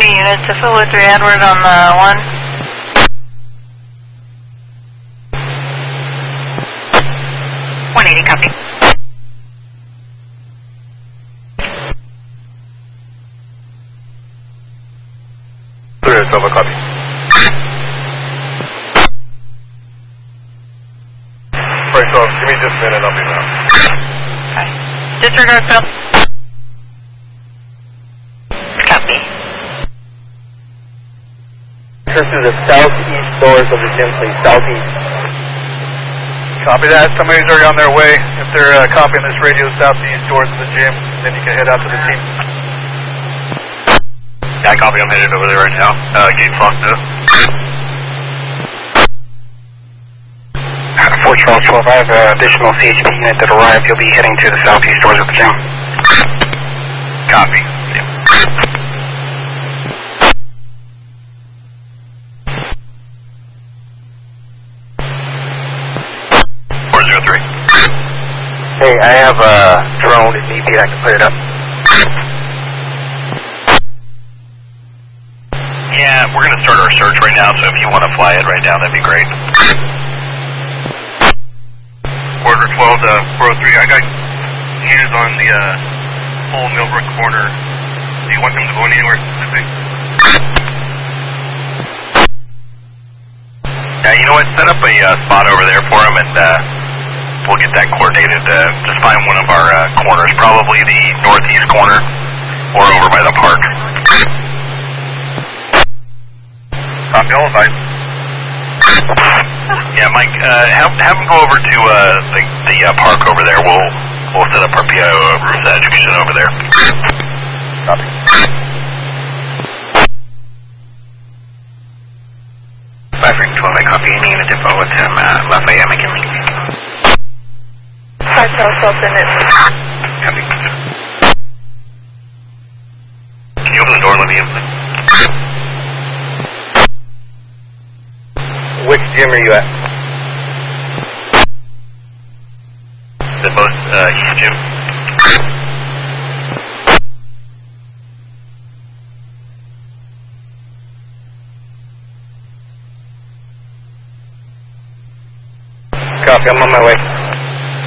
units, if it was 3 Edward on the 1. Copy. Clear, Silva, copy. Right, so give me just a minute, I'll be down. Okay. Disregard, Phil. Copy. Turn to the southeast doors of the gym, please. Southeast. Copy that. Somebody's already on their way. If they're copying this radio southeast doors of the gym, then you can head out to the team. Yeah, I copy. I'm headed over there right now. Gates locked up. 4 Charles 12, I have an additional CHP unit that arrived. You'll be heading to the southeast doors of the gym. Copy. Yeah. Hey, I have a drone if need be, I can put it up. Yeah, we're going to start our search right now, so if you want to fly it right now, that'd be great. Quarter 12 to 403, I got hands on the whole Millbrook corner. Do you want them to go anywhere specific? Yeah, you know what, set up a spot over there for them, and we'll get that coordinated. Just find one of our corners, probably the northeast corner, or over by the park. Copy, all advice. Yeah, Mike, have them go over to the park over there. We'll set up our PIO rooms execution over there. Copy. Frank 12, I copy. Any unit depot with him, Lafayette, McKinley. 5 Charles 12, send it. Copy. Can you open the door, let me in, please? Which gym are you at? The most east gym. Copy, I'm on my way.